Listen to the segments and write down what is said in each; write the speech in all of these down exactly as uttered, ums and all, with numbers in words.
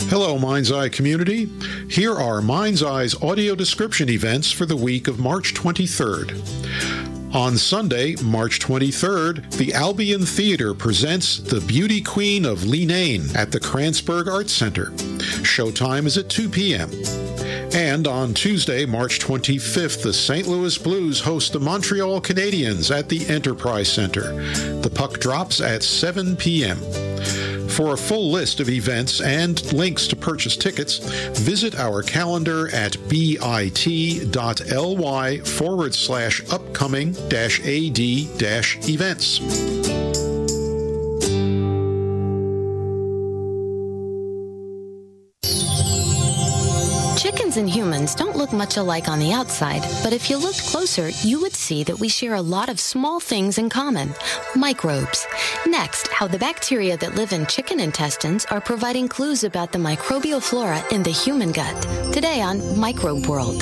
Hello, Mind's Eye community. Here are Mind's Eye's audio description events for the week of March twenty-third. On Sunday, March twenty-third, the Albion Theater presents The Beauty Queen of Leenane at the Kranzberg Arts Center. Showtime is at two p.m. And on Tuesday, March twenty-fifth, the Saint Louis Blues host the Montreal Canadiens at the Enterprise Center. The puck drops at seven p.m. For a full list of events and links to purchase tickets, visit our calendar at bit.ly forward slash upcoming dash ad dash events. Chickens and humans don't look much alike on the outside, but if you looked closer, you would see that we share a lot of small things in common. Microbes. Next, how the bacteria that live in chicken intestines are providing clues about the microbial flora in the human gut. Today on Microbe World.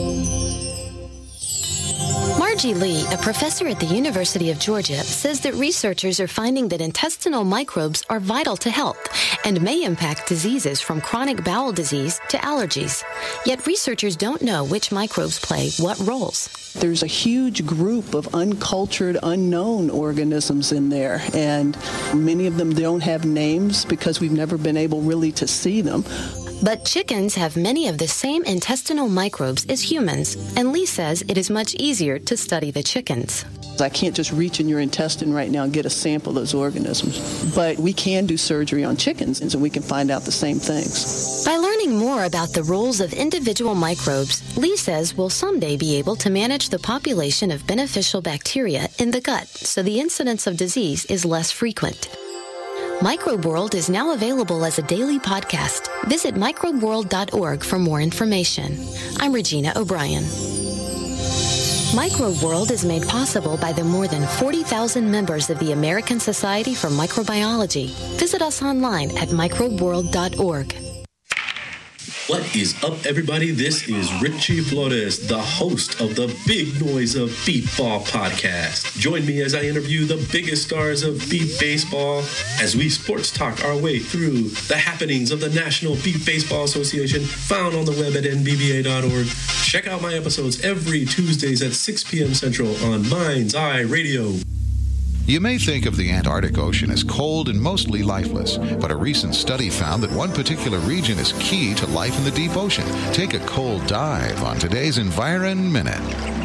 Margie Lee, a professor at the University of Georgia, says that researchers are finding that intestinal microbes are vital to health and may impact diseases from chronic bowel disease to allergies. Yet researchers don't know which microbes play what roles. There's a huge group of uncultured, unknown organisms in there, and many of them don't have names because we've never been able really to see them. But chickens have many of the same intestinal microbes as humans, and Lee says it is much easier to study the chickens. I can't just reach in your intestine right now and get a sample of those organisms, but we can do surgery on chickens, and so we can find out the same things. By learning more about the roles of individual microbes, Lee says we'll someday be able to manage the population of beneficial bacteria in the gut, so the incidence of disease is less frequent. Microbe World is now available as a daily podcast. Visit microbe world dot org for more information. I'm Regina O'Brien. Microbe World is made possible by the more than forty thousand members of the American Society for Microbiology. Visit us online at microbe world dot org. What is up, everybody? This is Richie Flores, the host of the Big Noise of Beep Ball podcast. Join me as I interview the biggest stars of beep baseball as we sports talk our way through the happenings of the National Beep Baseball Association, found on the web at N B B A dot org. Check out my episodes every Tuesdays at six p.m. Central on Mind's Eye Radio. You may think of the Antarctic Ocean as cold and mostly lifeless, but a recent study found that one particular region is key to life in the deep ocean. Take a cold dive on today's Environ Minute.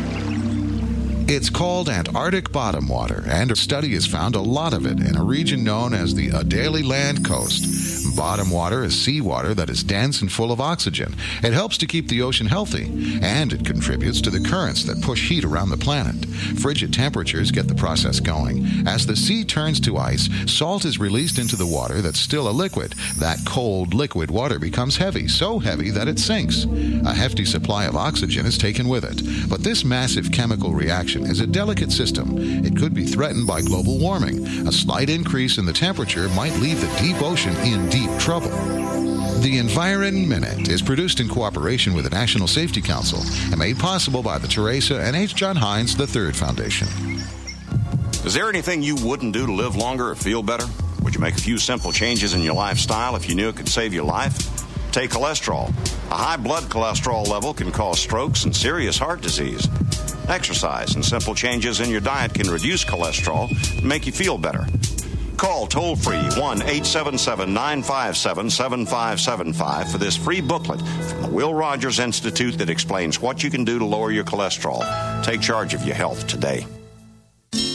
It's called Antarctic bottom water, and a study has found a lot of it in a region known as the Adélie Land Coast. Bottom water is seawater that is dense and full of oxygen. It helps to keep the ocean healthy, and it contributes to the currents that push heat around the planet. Frigid temperatures get the process going. As the sea turns to ice, salt is released into the water that's still a liquid. That cold, liquid water becomes heavy, so heavy that it sinks. A hefty supply of oxygen is taken with it. But this massive chemical reaction is a delicate system. It could be threatened by global warming. A slight increase in the temperature might leave the deep ocean in deep trouble. The Environ Minute is produced in cooperation with the National Safety Council and made possible by the Teresa and H. John Heinz the third Foundation. Is there anything you wouldn't do to live longer or feel better? Would you make a few simple changes in your lifestyle if you knew it could save your life? Take cholesterol. A high blood cholesterol level can cause strokes and serious heart disease. Exercise and simple changes in your diet can reduce cholesterol and make you feel better. Call toll-free one eight seven seven, nine five seven, seven five seven five for this free booklet from the Will Rogers Institute that explains what you can do to lower your cholesterol. Take charge of your health today.